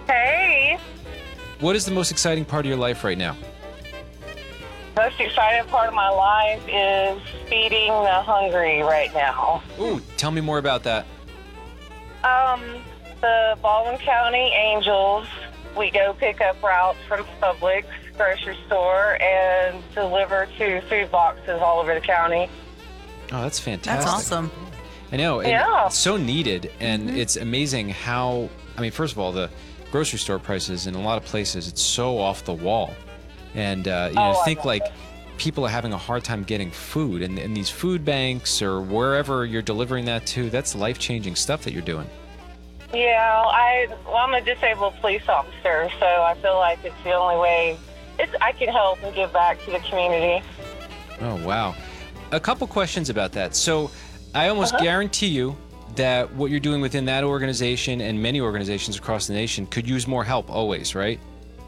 Hey, What is the most exciting part of your life right now? most exciting part of my life is feeding the hungry right now. Ooh, tell me more about that. The Baldwin County Angels, we go pick up routes from Publix grocery store and deliver to food boxes all over the county. Oh, that's fantastic. That's awesome. I know. And Yeah. it's so needed, and it's amazing how, I mean, first of all, the grocery store prices in a lot of places, it's so off the wall. And, I think love like it. people are having a hard time getting food, and these food banks or wherever you're delivering that to, that's life-changing stuff that you're doing. Yeah, I'm a disabled police officer, so I feel like it's the only way I can help and give back to the community. Oh, wow. A couple questions about that. So I almost guarantee you that what you're doing within that organization and many organizations across the nation could use more help always, right?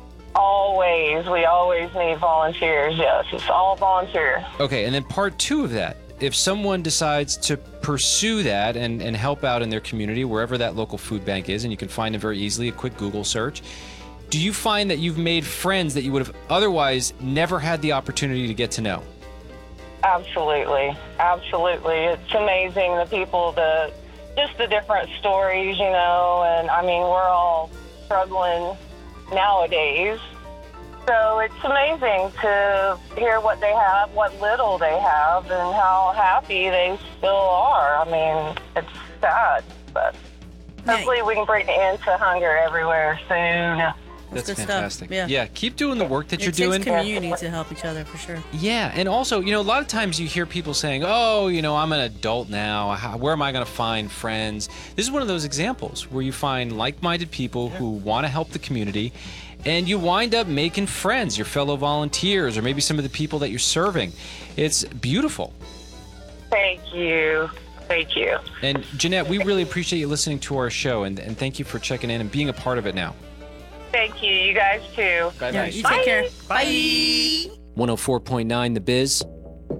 Always. We always need volunteers, yes. It's all volunteer. Okay, and then part two of that, if someone decides to pursue that and help out in their community, wherever that local food bank is, and you can find them very easily, a quick Google search, do you find that you've made friends that you would have otherwise never had the opportunity to get to know? Absolutely. Absolutely. It's amazing, the people, just the different stories, and I mean, we're all struggling nowadays. So it's amazing to hear what they have, what little they have, and how happy they still are. I mean, it's sad, but hopefully we can bring an end to hunger everywhere soon. That's good stuff. fantastic. Yeah. Keep doing the work that you're It doing. takes community to help each other, for sure. Yeah, and also, a lot of times you hear people saying, oh, I'm an adult now. Where am I going to find friends? This is one of those examples where you find like-minded people who want to help the community, and you wind up making friends, your fellow volunteers, or maybe some of the people that you're serving. It's beautiful. Thank you. Thank you. And Jeanette, we really appreciate you listening to our show, and thank you for checking in and being a part of it now. Thank you. You guys too. Bye-bye. Yeah, you take care. Bye. 104.9 The Biz.